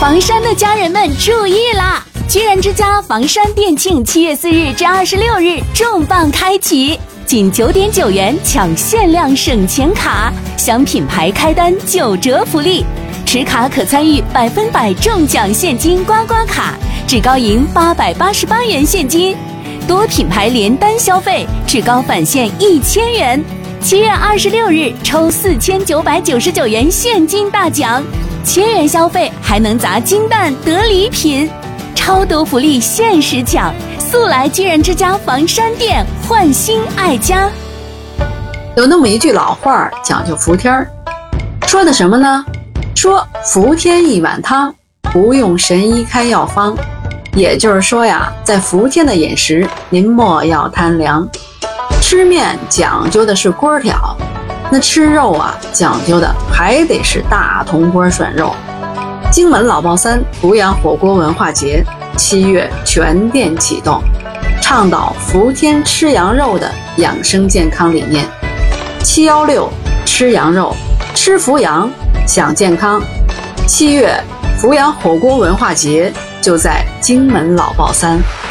房山的家人们注意啦！居然之家房山店庆7月4日至26日重磅开启，仅9.9元抢限量省钱卡，享品牌开单9折福利，持卡可参与100%中奖现金刮刮卡，至高赢888元现金，多品牌连单消费至高返现1000元。7月26日抽4999元现金大奖，1000元消费还能砸金蛋得礼品，超多福利限时抢，速来居然之家房山店，焕新爱家。 有那么一句老话讲究伏天，说的什么呢？说伏天一碗汤，不用神医开药方。也就是说呀，在伏天的饮食，您莫要贪凉。吃面讲究的是锅挑，那吃肉啊，讲究的还得是大铜锅涮肉。荆门老爆三阜阳火锅文化节7月全店启动，倡导伏天吃羊肉的养生健康理念。716吃羊肉，吃伏阳，享健康。7月阜阳火锅文化节就在荆门老爆三。